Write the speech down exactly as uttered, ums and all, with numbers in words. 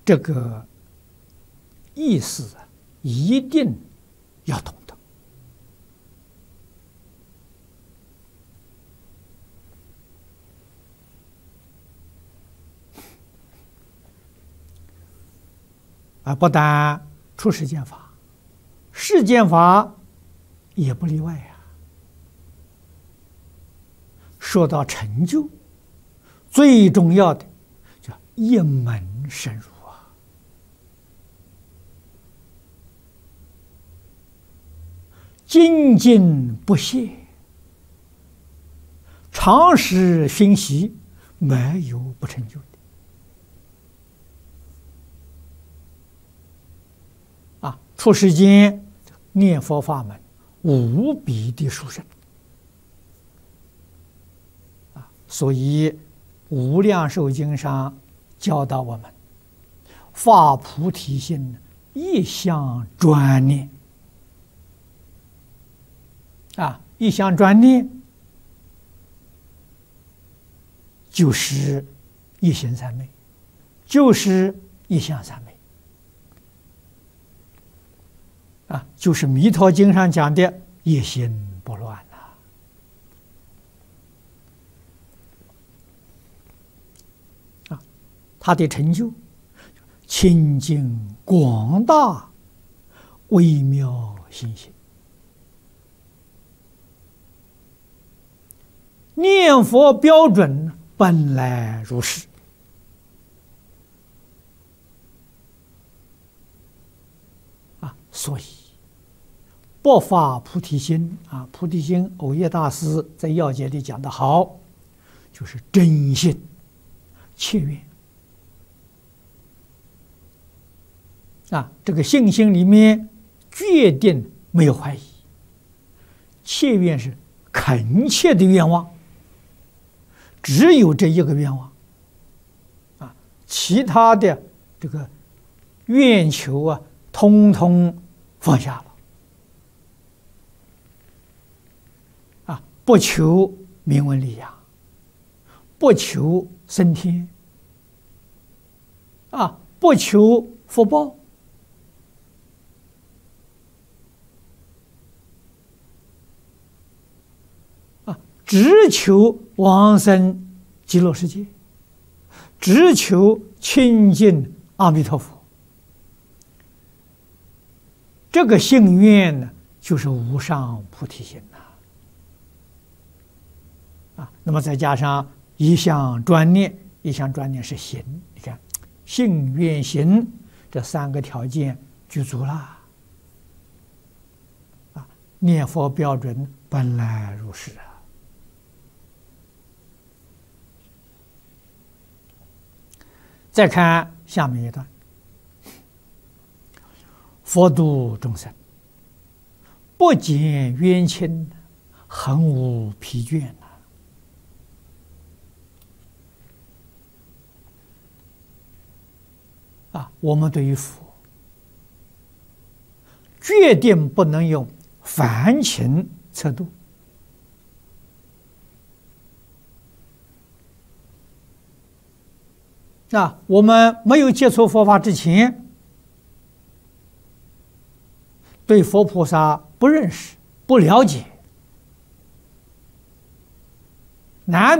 这个意思啊，一定要懂得。啊，不但出世间法，世间法也不例外呀。说到成就，最重要的叫一门深入啊，精进不懈，常时熏习，没有不成就的。啊，出世间念佛法门无比的殊胜。所以，《无量寿经》上教导我们，发菩提心，一向专念。啊，一向专念就是一心三昧，就是一向三昧。啊，就是《弥陀经》上讲的一心不乱。他的成就清净广大，微妙心性，念佛标准本来如是。啊，所以不发菩提心啊，菩提心，藕益大师在要解里讲得好，就是真心切愿。啊，这个信心里面决定没有怀疑，切愿是恳切的愿望，只有这一个愿望，啊，其他的这个愿求啊，通通放下了，啊，不求名闻利养，不求升天，啊，不求福报。只求往生极乐世界，只求亲近阿弥陀佛。这个信愿呢，就是无上菩提心呐。啊，那么再加上一向专念，一向专念是行，你看信愿行这三个条件具足了。啊，念佛标准本来如是啊。再看下面一段，佛度众生，不减冤亲，恒无疲倦呐。啊，我们对于佛，决定不能用凡情测度。啊，我们没有接触佛法之前，对佛菩萨不认识、不了解，难